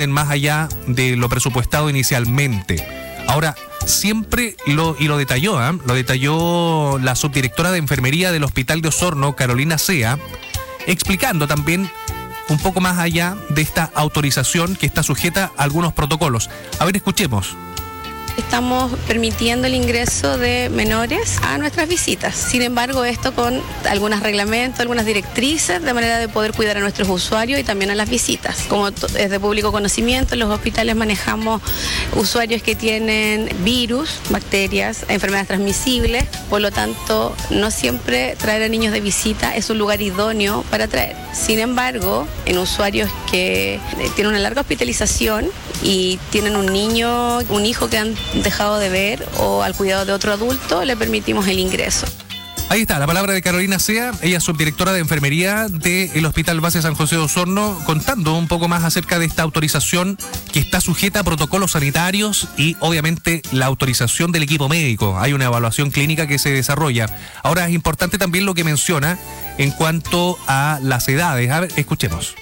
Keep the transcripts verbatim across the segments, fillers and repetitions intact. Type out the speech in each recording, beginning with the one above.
ponen más allá de lo presupuestado inicialmente. Ahora, siempre lo, y lo detalló, ¿eh? lo detalló la subdirectora de enfermería del Hospital de Osorno, Carolina Sea, explicando también un poco más allá de esta autorización que está sujeta a algunos protocolos. A ver, escuchemos. Estamos permitiendo el ingreso de menores a nuestras visitas. Sin embargo, esto con algunos reglamentos, algunas directrices, de manera de poder cuidar a nuestros usuarios y también a las visitas. Como es de público conocimiento, en los hospitales manejamos usuarios que tienen virus, bacterias, enfermedades transmisibles. Por lo tanto, no siempre traer a niños de visita es un lugar idóneo para traer. Sin embargo, en usuarios que tienen una larga hospitalización y tienen un niño, un hijo que han dejado de ver o al cuidado de otro adulto, le permitimos el ingreso. Ahí está, la palabra de Carolina Sea, ella es subdirectora de enfermería del Hospital Base San José de Osorno, contando un poco más acerca de esta autorización que está sujeta a protocolos sanitarios y obviamente la autorización del equipo médico. Hay una evaluación clínica que se desarrolla. Ahora es importante también lo que menciona en cuanto a las edades. A ver, escuchemos.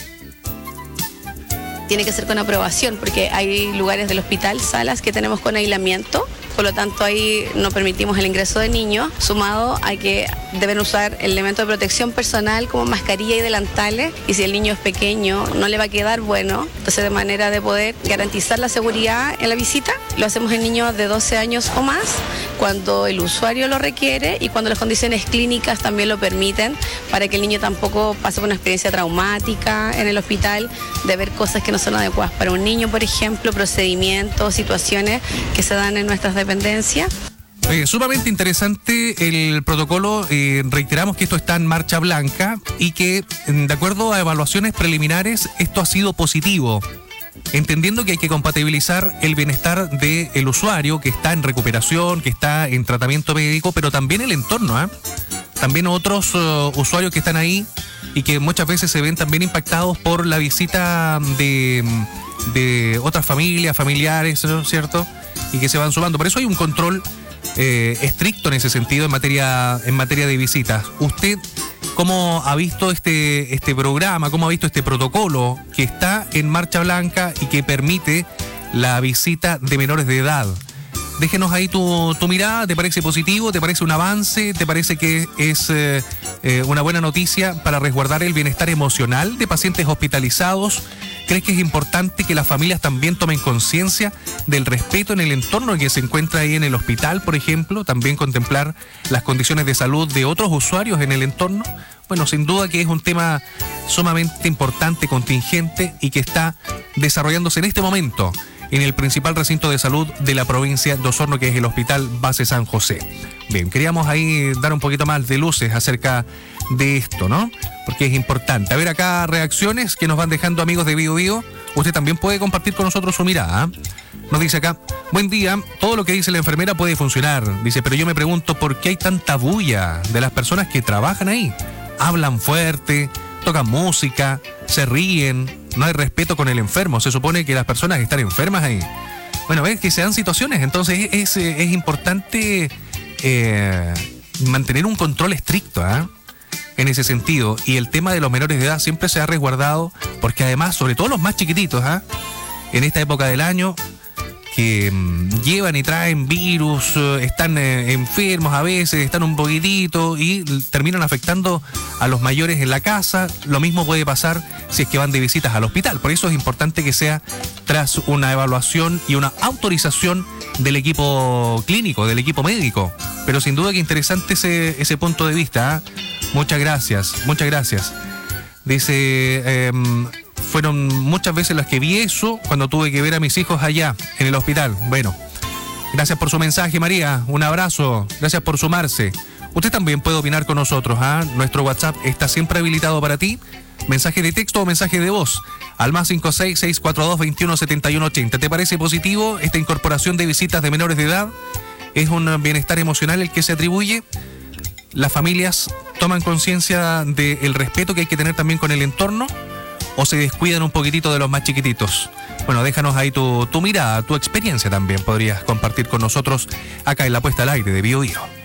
Tiene que ser con aprobación, porque hay lugares del hospital, salas que tenemos con aislamiento, por lo tanto ahí no permitimos el ingreso de niños, sumado a que deben usar elementos de protección personal como mascarilla y delantales, y si el niño es pequeño no le va a quedar bueno. Entonces, de manera de poder garantizar la seguridad en la visita, lo hacemos en niños de doce años o más, cuando el usuario lo requiere y cuando las condiciones clínicas también lo permiten, para que el niño tampoco pase por una experiencia traumática en el hospital, de ver cosas que no son adecuadas para un niño, por ejemplo, procedimientos, situaciones que se dan en nuestras dependencias. Eh, sumamente interesante el protocolo. Eh, reiteramos que esto está en marcha blanca y que, de acuerdo a evaluaciones preliminares, esto ha sido positivo, entendiendo que hay que compatibilizar el bienestar del usuario que está en recuperación, que está en tratamiento médico, pero también el entorno, ¿eh? También otros uh, usuarios que están ahí y que muchas veces se ven también impactados por la visita de, de otras familias, familiares, ¿no es cierto? Y que se van sumando. Por eso hay un control eh, estricto en ese sentido en materia, en materia de visitas. ¿Usted cómo ha visto este, este programa, cómo ha visto este protocolo que está en marcha blanca y que permite la visita de menores de edad? Déjenos ahí tu, tu mirada. ¿Te parece positivo? ¿Te parece un avance? ¿Te parece que es eh, eh, una buena noticia para resguardar el bienestar emocional de pacientes hospitalizados? ¿Crees que es importante que las familias también tomen conciencia del respeto en el entorno en que se encuentra ahí en el hospital, por ejemplo? También contemplar las condiciones de salud de otros usuarios en el entorno. Bueno, sin duda que es un tema sumamente importante, contingente y que está desarrollándose en este momento en el principal recinto de salud de la provincia de Osorno, que es el Hospital Base San José. Bien, queríamos ahí dar un poquito más de luces acerca de esto, ¿no? Porque es importante. A ver acá reacciones que nos van dejando amigos de Bio Bio. Usted también puede compartir con nosotros su mirada. Nos dice acá, buen día, todo lo que dice la enfermera puede funcionar. Dice, pero yo me pregunto por qué hay tanta bulla de las personas que trabajan ahí. Hablan fuerte, tocan música, se ríen, no hay respeto con el enfermo. Se supone que las personas están enfermas ahí. Bueno, ves que se dan situaciones, entonces es, es importante eh, mantener un control estricto, ¿eh? En ese sentido. Y el tema de los menores de edad siempre se ha resguardado, porque además, sobre todo los más chiquititos, ¿eh? En esta época del año, que mmm, llevan y traen virus, eh, están eh, enfermos a veces, están un poquitito y terminan afectando a los mayores en la casa. Lo mismo puede pasar si es que van de visitas al hospital. Por eso es importante que sea tras una evaluación y una autorización del equipo clínico, del equipo médico. Pero sin duda que interesante ese, ese punto de vista, ¿eh? Muchas gracias, muchas gracias. Dice, eh, fueron muchas veces las que vi eso cuando tuve que ver a mis hijos allá en el hospital. Bueno, gracias por su mensaje, María. Un abrazo, gracias por sumarse. Usted también puede opinar con nosotros, ¿ah? Nuestro WhatsApp está siempre habilitado para ti. Mensaje de texto o mensaje de voz al más cinco seis, seis cuatro dos, veintiuno, setenta y uno, ochenta. ¿Te parece positivo esta incorporación de visitas de menores de edad? ¿Es un bienestar emocional el que se atribuye? ¿Las familias toman conciencia del respeto que hay que tener también con el entorno? ¿O se descuidan un poquitito de los más chiquititos? Bueno, déjanos ahí tu, tu mirada, tu experiencia también podrías compartir con nosotros acá en la puesta al aire de Bio Bio.